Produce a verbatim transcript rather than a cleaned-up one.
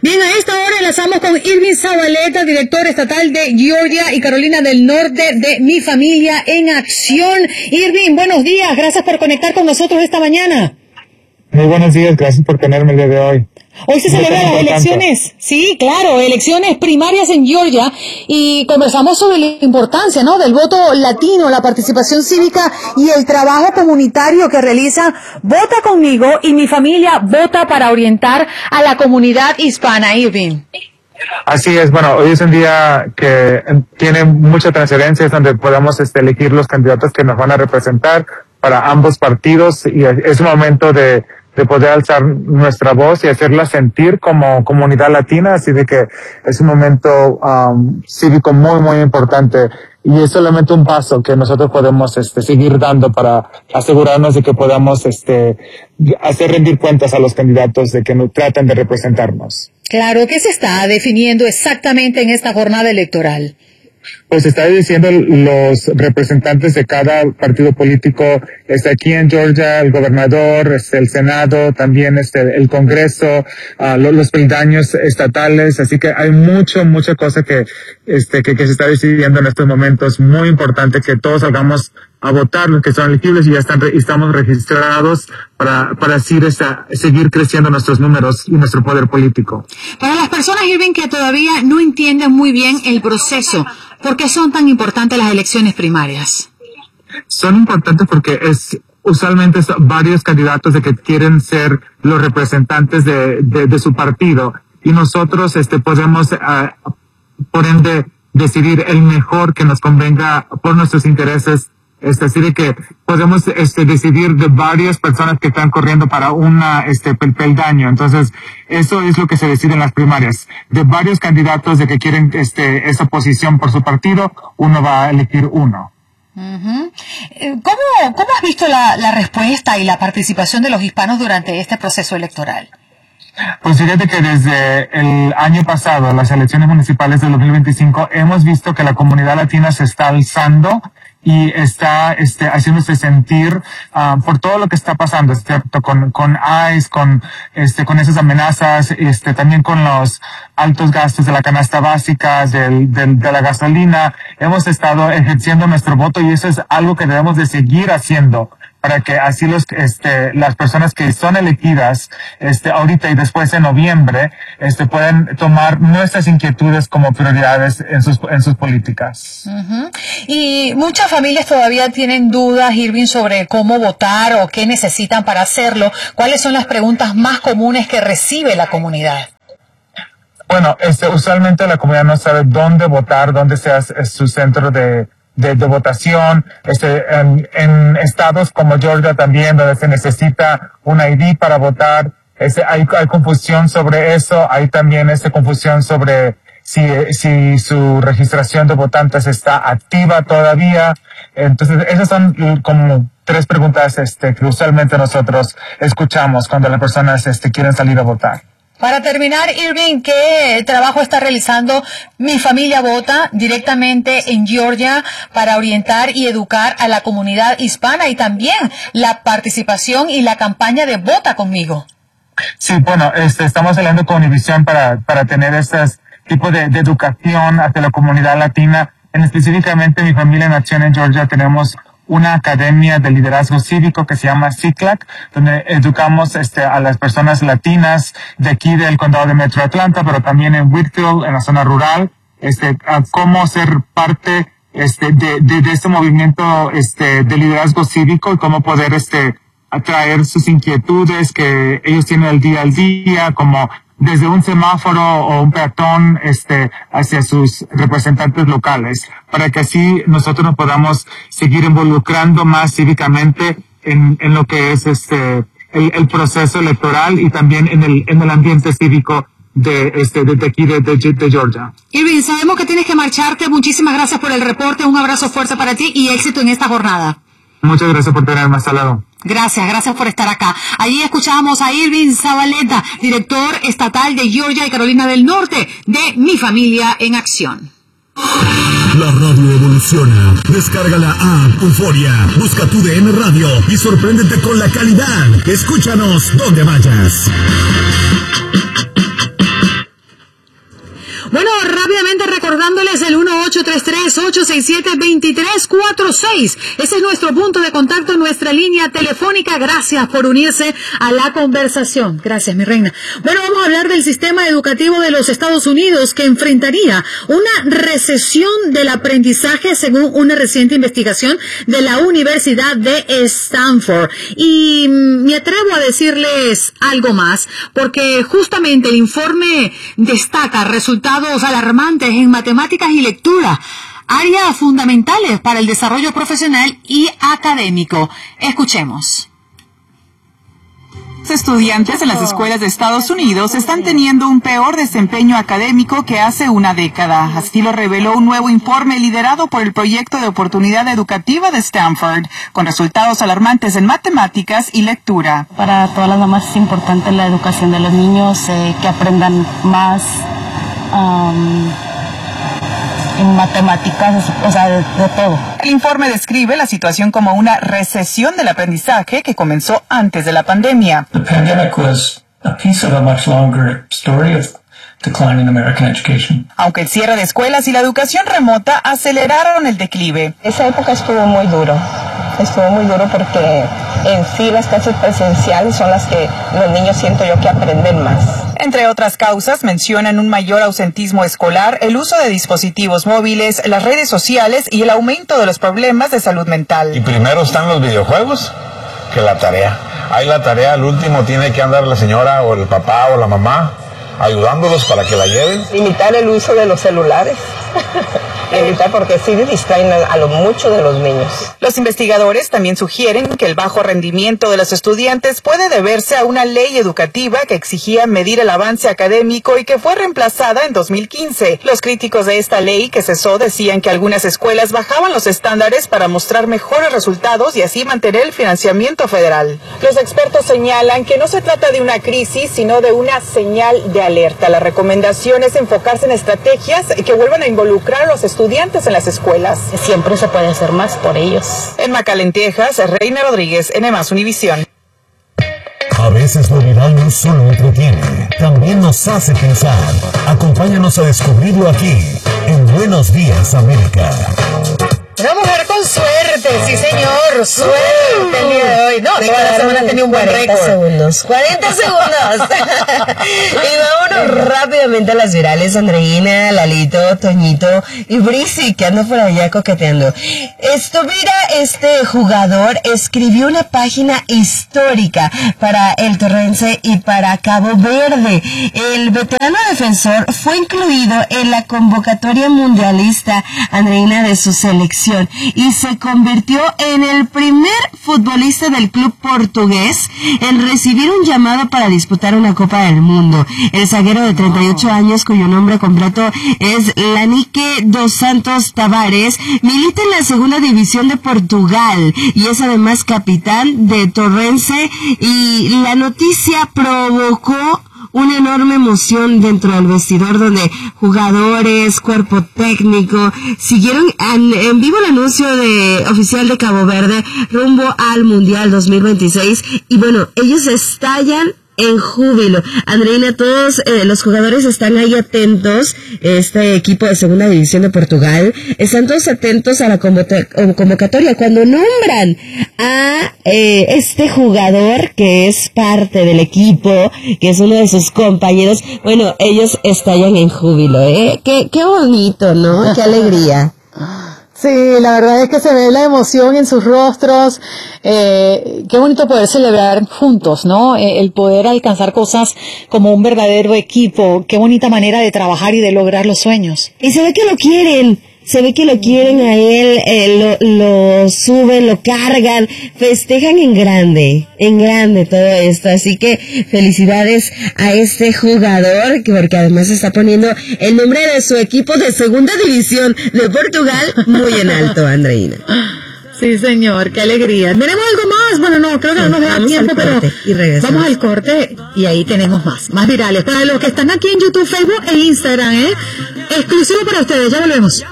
Bien, a esta hora enlazamos con Irving Zabaleta, director estatal de Georgia y Carolina del Norte de Mi Familia en Acción. Irving, buenos días, gracias por conectar con nosotros esta mañana. Muy buenos días, gracias por tenerme el día de hoy. Hoy se celebran las elecciones, sí, claro, elecciones primarias en Georgia y conversamos sobre la importancia, ¿no?, del voto latino, la participación cívica y el trabajo comunitario que realiza Vota Conmigo y Mi Familia Vota para orientar a la comunidad hispana. Irving. Así es, bueno, hoy es un día que tiene mucha transparencia, es donde podemos este, elegir los candidatos que nos van a representar para ambos partidos y es un momento de de poder alzar nuestra voz y hacerla sentir como comunidad latina, así de que es un momento um, cívico muy, muy importante y es solamente un paso que nosotros podemos este, seguir dando para asegurarnos de que podamos este, hacer rendir cuentas a los candidatos de que nos tratan de representarnos. Claro, ¿qué se está definiendo exactamente en esta jornada electoral? Pues está diciendo los representantes de cada partido político, está aquí en Georgia el gobernador, este, el Senado, también este, el Congreso, uh, los, los peldaños estatales, así que hay mucho, mucha cosa que, este, que, que se está decidiendo en estos momentos. Muy importante que todos salgamos a votar, los que son elegibles y ya están, y estamos registrados para, para así esa, seguir creciendo nuestros números y nuestro poder político. Para las personas, Irving, que todavía no entienden muy bien el proceso, ¿por qué son tan importantes las elecciones primarias? Son importantes porque es usualmente son varios candidatos de que quieren ser los representantes de, de, de su partido y nosotros este podemos uh, por ende decidir el mejor que nos convenga por nuestros intereses. Es decir, que podemos este, decidir de varias personas que están corriendo para una este peldaño. Entonces, eso es lo que se decide en las primarias. De varios candidatos de que quieren este esa posición por su partido, uno va a elegir uno. Uh-huh. ¿Cómo, cómo has visto la, la respuesta y la participación de los hispanos durante este proceso electoral? Pues fíjate que desde el año pasado, las elecciones municipales del dos mil veinticinco, hemos visto que la comunidad latina se está alzando y está este haciéndose sentir uh, por todo lo que está pasando, ¿cierto? Con con ICE, con este con esas amenazas, este también con los altos gastos de la canasta básica, del, del de la gasolina. Hemos estado ejerciendo nuestro voto y eso es algo que debemos de seguir haciendo para que así los este las personas que son elegidas este ahorita y después en noviembre este puedan tomar nuestras inquietudes como prioridades en sus en sus políticas. Uh-huh. Y muchas familias todavía tienen dudas, Irving, sobre cómo votar o qué necesitan para hacerlo. ¿Cuáles son las preguntas más comunes que recibe la comunidad? Bueno, este usualmente la comunidad no sabe dónde votar, dónde sea su centro de De, de votación, este, en, en estados como Georgia también, donde se necesita un I D para votar, este, hay, hay confusión sobre eso, hay también esta confusión sobre si, si su registración de votantes está activa todavía. Entonces, esas son como tres preguntas, este, que usualmente nosotros escuchamos cuando las personas, este, quieren salir a votar. Para terminar, Irving, ¿qué trabajo está realizando Mi Familia Vota directamente en Georgia para orientar y educar a la comunidad hispana y también la participación y la campaña de Vota Conmigo? Sí, bueno, este, estamos hablando con Univision para, para tener este tipo de, de educación hacia la comunidad latina. En específicamente Mi Familia en Acción en Georgia tenemos una academia de liderazgo cívico que se llama C I C L A C, donde educamos este, a las personas latinas de aquí del condado de Metro Atlanta, pero también en Whitfield, en la zona rural, este, a cómo ser parte este, de, de, de este movimiento este, de liderazgo cívico y cómo poder este, atraer sus inquietudes que ellos tienen el día al día, como desde un semáforo o un peatón este hacia sus representantes locales, para que así nosotros nos podamos seguir involucrando más cívicamente en, en lo que es este el, el proceso electoral y también en el en el ambiente cívico de este de, de aquí de, de, de Georgia. Irving, sabemos que tienes que marcharte. Muchísimas gracias por el reporte. Un abrazo fuerte para ti y éxito en esta jornada. Muchas gracias por tenerme hasta al lado. Gracias, gracias por estar acá. Allí escuchábamos a Irving Zabaleta, director estatal de Georgia y Carolina del Norte de Mi Familia en Acción. La radio evoluciona. Descarga la app Euforia, busca tu D M Radio y sorpréndete con la calidad. Escúchanos donde vayas. ocho tres tres, ocho seis siete, dos tres cuatro seis. Ese es nuestro punto de contacto, nuestra línea telefónica. Gracias por unirse a la conversación. Gracias, mi reina. Bueno, vamos a hablar del sistema educativo de los Estados Unidos, que enfrentaría una recesión del aprendizaje según una reciente investigación de la Universidad de Stanford. Y me atrevo a decirles algo más, porque justamente el informe destaca resultados alarmantes en matemáticas y lectura, áreas fundamentales para el desarrollo profesional y académico. Escuchemos. Los estudiantes en las escuelas de Estados Unidos están teniendo un peor desempeño académico que hace una década. Así lo reveló un nuevo informe liderado por el Proyecto de Oportunidad Educativa de Stanford, con resultados alarmantes en matemáticas y lectura. Para todas las mamás es importante la educación de los niños, eh, que aprendan más um, en matemáticas, o sea, de, de todo. El informe describe la situación como una recesión del aprendizaje que comenzó antes de la pandemia. The pandemic was a piece of a much longer story of decline in American education. Aunque el cierre de escuelas y la educación remota aceleraron el declive. Esa época estuvo muy duro, estuvo muy duro porque en sí las clases presenciales son las que los niños siento yo que aprenden más. Entre otras causas, mencionan un mayor ausentismo escolar, el uso de dispositivos móviles, las redes sociales y el aumento de los problemas de salud mental. Y primero están los videojuegos que la tarea. Hay la tarea, al último tiene que andar la señora o el papá o la mamá ayudándolos para que la lleven. Limitar el uso de los celulares. Evitar porque sí distraen a lo mucho de los niños. Los investigadores también sugieren que el bajo rendimiento de los estudiantes puede deberse a una ley educativa que exigía medir el avance académico y que fue reemplazada en dos mil quince. Los críticos de esta ley que cesó decían que algunas escuelas bajaban los estándares para mostrar mejores resultados y así mantener el financiamiento federal. Los expertos señalan que no se trata de una crisis, sino de una señal de alerta. La recomendación es enfocarse en estrategias que vuelvan a involucrar a los estudiantes estudiantes en las escuelas. Siempre se puede hacer más por ellos. En McAllen, Texas, Reina Rodríguez, N más Univisión. A veces lo viral no solo entretiene, también nos hace pensar. Acompáñanos a descubrirlo aquí, en Buenos Días, América. Una mujer con suerte, sí señor, suerte el día de hoy. No, toda la semana tenía un buen récord. cuarenta segundos, cuarenta segundos. Y vámonos rápidamente a las virales, Andreina, Lalito, Toñito y Brisi, que anda por allá coqueteando. Esto, mira, este jugador escribió una página histórica para el Torrense y para Cabo Verde. El veterano defensor fue incluido en la convocatoria mundialista, Andreina, de su selección, y se convirtió en el primer futbolista del club portugués en recibir un llamado para disputar una Copa del Mundo. El zaguero de treinta y ocho años, cuyo nombre completo es Lanique dos Santos Tavares, milita en la segunda división de Portugal y es además capitán de Torrense, y la noticia provocó una enorme emoción dentro del vestidor, donde jugadores, cuerpo técnico siguieron en, en vivo el anuncio de oficial de Cabo Verde rumbo al Mundial dos mil veintiséis, y bueno, ellos estallan en júbilo. Andreina, todos eh, los jugadores están ahí atentos, este equipo de segunda división de Portugal, están todos atentos a la convocatoria cuando nombran a eh, este jugador que es parte del equipo, que es uno de sus compañeros. Bueno, ellos estallan en júbilo, ¿eh? Qué, qué bonito, ¿no? Qué alegría. Sí, la verdad es que se ve la emoción en sus rostros. Eh, qué bonito poder celebrar juntos, ¿no? Eh, el poder alcanzar cosas como un verdadero equipo. Qué bonita manera de trabajar y de lograr los sueños. Y se ve que lo quieren. Se ve que lo quieren a él, eh, lo, lo suben, lo cargan, festejan en grande, en grande todo esto. Así que felicidades a este jugador, que porque además está poniendo el nombre de su equipo de segunda división de Portugal muy en alto, Andreina. Sí, señor, qué alegría. ¿Tenemos algo más? Bueno, no, creo que no nos da tiempo, pero vamos al corte y ahí tenemos más, más virales. Para los que están aquí en YouTube, Facebook e Instagram, ¿eh? Exclusivo para ustedes, ya volvemos.